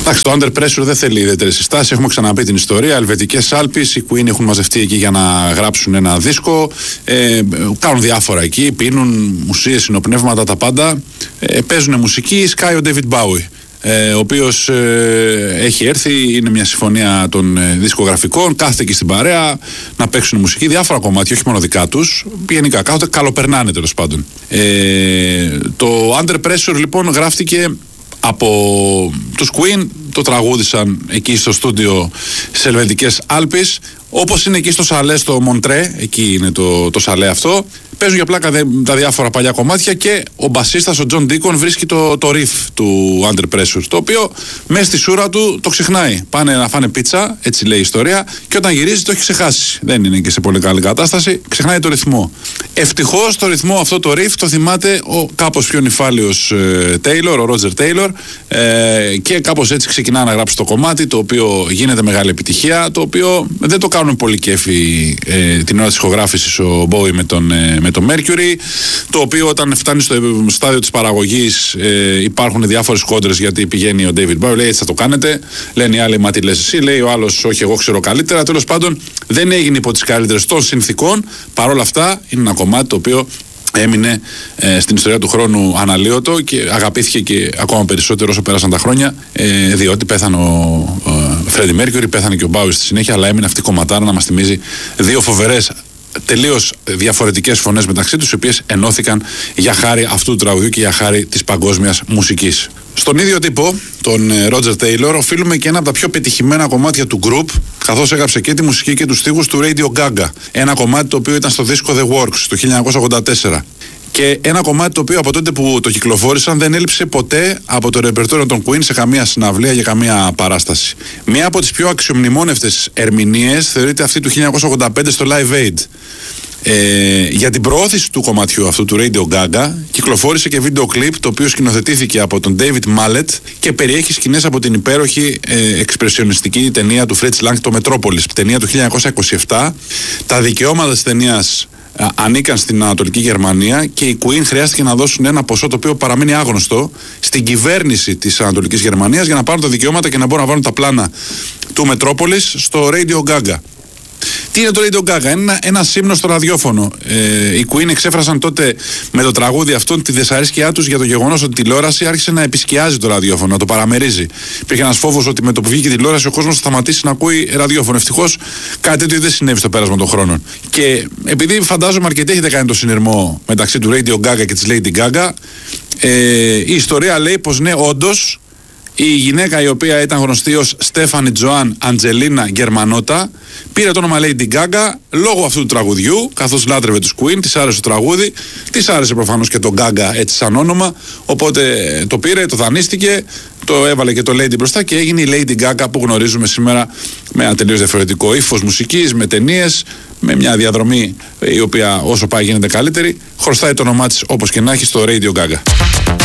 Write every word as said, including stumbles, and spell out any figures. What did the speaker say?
Εντάξει, το Under Pressure δεν θέλει ιδιαίτερες συστάσεις. Έχουμε ξαναπεί την ιστορία. Ελβετικές Άλπεις, οι Queen έχουν μαζευτεί εκεί για να γράψουν ένα δίσκο. Ε, κάνουν διάφορα εκεί. Πίνουν ουσίες, συνοπνεύματα, τα πάντα. Ε, παίζουν μουσική. Σκάει ο David Bowie. Ε, ο οποίος ε, έχει έρθει, είναι μια συμφωνία των ε, δισκογραφικών, κάθεται εκεί στην παρέα να παίξουν μουσική, διάφορα κομμάτια, όχι μόνο δικά τους, γενικά κάθονται, καλοπερνάνε τέλος πάντων. Ε, το Under Pressure λοιπόν γράφτηκε από τους Queen, το τραγούδισαν εκεί στο στούντιο στις Ελβετικές Άλπεις, όπως είναι εκεί στο Σαλέ στο Μοντρέ, εκεί είναι το, το Σαλέ αυτό. Παίζουν για πλάκα δε, τα διάφορα παλιά κομμάτια και ο μπασίστας, ο John Deacon, βρίσκει το, το riff του Under Pressure, το οποίο μέσα στη σούρα του το ξεχνάει. Πάνε να φάνε πίτσα, έτσι λέει η ιστορία, και όταν γυρίζει το έχει ξεχάσει. Δεν είναι και σε πολύ καλή κατάσταση, ξεχνάει το ρυθμό. Ευτυχώς το ρυθμό αυτό το riff το θυμάται ο κάπως πιο νυφάλιος ε, Taylor, ο Roger Taylor, ε, και κάπως έτσι ξεκινά να γράψει το κομμάτι, το οποίο γίνεται μεγάλη επιτυχία, το οποίο δεν το κάνουν πολύ κέφι ε, την ώρα της ηχογράφησης ο Bowie με τον, ε, με το Mercury, το οποίο όταν φτάνει στο στάδιο της παραγωγής ε, υπάρχουν διάφορες κόντρες, γιατί πηγαίνει ο David Bowie, λέει έτσι θα το κάνετε, λένε οι άλλοι μα τι λες εσύ, λέει ο άλλος όχι εγώ ξέρω καλύτερα, τέλος πάντων δεν έγινε υπό τις καλύτερες των συνθήκων, παρόλα αυτά είναι ένα κομμάτι το οποίο έμεινε ε, στην ιστορία του χρόνου αναλύωτο και αγαπήθηκε και ακόμα περισσότερο όσο πέρασαν τα χρόνια, ε, διότι πέθανε ο Freddie Mercury, πέθανε και ο Bowie στη συνέχεια, αλλά έμεινε αυτή η κομματάρα να μας θυμίζει δύο φοβερές τελείως διαφορετικές φωνές μεταξύ τους, οι οποίες ενώθηκαν για χάρη αυτού του τραγουδιού και για χάρη της παγκόσμιας μουσικής. Στον ίδιο τύπο, τον Roger Taylor, οφείλουμε και ένα από τα πιο πετυχημένα κομμάτια του group, καθώς έγραψε και τη μουσική και τους στίχους του Radio Gaga. Ένα κομμάτι το οποίο ήταν στο δίσκο The Works το χίλια εννιακόσια ογδόντα τέσσερα. Και ένα κομμάτι το οποίο από τότε που το κυκλοφόρησαν δεν έλειψε ποτέ από το ρεπερτόριο των Queen σε καμία συναυλία για καμία παράσταση. Μία από τις πιο αξιομνημόνευτες ερμηνείες θεωρείται αυτή του χίλια εννιακόσια ογδόντα πέντε στο Live Aid. Ε, για την προώθηση του κομματιού αυτού του Radio Gaga κυκλοφόρησε και βίντεο κλιπ, το οποίο σκηνοθετήθηκε από τον David Mallet και περιέχει σκηνές από την υπέροχη ε, εξπρεσιονιστική ταινία του Fritz Lang, το Metropolis, ταινία του χίλια εννιακόσια είκοσι επτά. Τα δικαιώματα της ταινίας ανήκαν στην Ανατολική Γερμανία και οι Queen χρειάστηκε να δώσουν ένα ποσό το οποίο παραμένει άγνωστο στην κυβέρνηση της Ανατολικής Γερμανίας για να πάρουν τα δικαιώματα και να μπορούν να βάλουν τα πλάνα του Metropolis στο Radio Gaga. Τι είναι το Radio Gaga? Είναι ένα, ένα σύμνο στο ραδιόφωνο. Ε, οι Queen εξέφρασαν τότε με το τραγούδι αυτόν τη δυσαρέσκειά τους για το γεγονός ότι η τηλεόραση άρχισε να επισκιάζει το ραδιόφωνο, να το παραμερίζει. Υπήρχε ένας φόβος ότι με το που βγήκε η τηλεόραση ο κόσμος θα σταματήσει να ακούει ραδιόφωνο. Ευτυχώς κάτι τέτοιο δεν συνέβη στο πέρασμα των χρόνων. Και επειδή φαντάζομαι αρκετοί έχετε κάνει το συνειρμό μεταξύ του Radio Gaga και της Lady Gaga, ε, η ιστορία λέει πως ναι, όντως η γυναίκα η οποία ήταν γνωστή ως Στέφανη Τζοάν Αντζελίνα Γερμανότα πήρε το όνομα Lady Gaga λόγω αυτού του τραγουδιού, καθώς λάτρευε τους Queen, της άρεσε το τραγούδι, της άρεσε προφανώς και το Gaga έτσι σαν όνομα, οπότε το πήρε, το δανείστηκε, το έβαλε και το Lady μπροστά και έγινε η Lady Gaga που γνωρίζουμε σήμερα, με ένα τελείως διαφορετικό ύφος μουσικής, με ταινίες, με μια διαδρομή η οποία όσο πάει γίνεται καλύτερη, χρωστάει το όνομά της όπως και να έχει στο Radio Gaga.